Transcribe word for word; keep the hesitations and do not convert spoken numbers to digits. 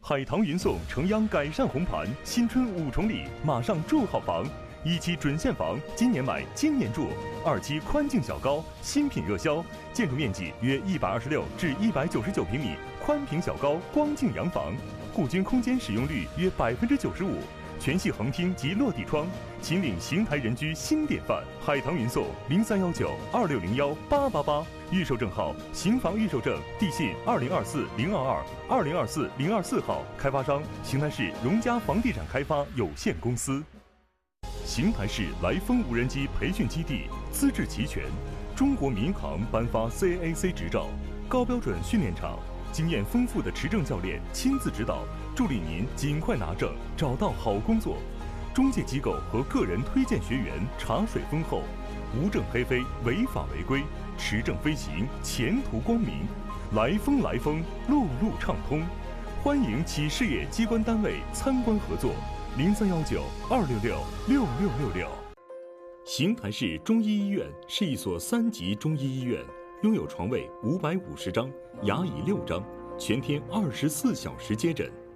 海棠云送城央改善红盘，新春五重礼，马上住好房。一期准现房，今年买，今年住；二期宽净小高，新品热销，建筑面积约一百二十六至一百九十九平米，宽平小高，光净洋房，户均空间使用率约百分之九十五，全系横厅及落地窗，秦岭邢台人居新典范。海棠云送零三幺九二六零幺八八八，预售证号邢房预售证，地信二零二四零二二二零二四零二四号，开发商邢台市荣家房地产开发有限公司。邢台市来风无人机培训基地资质齐全，中国民航颁发 C A A C 执照，高标准训练场，经验丰富的持证教练亲自指导，助力您尽快拿证，找到好工作。中介机构和个人推荐学员茶水丰厚，无证黑飞，违法违规，持证飞行，前途光明。来风来风，路路畅通，欢迎企事业机关单位参观合作。零三幺九二六六六六六六。邢台市中医医院是一所三级中医医院，拥有床位五百五十张，牙椅六张，全天二十四小时接诊。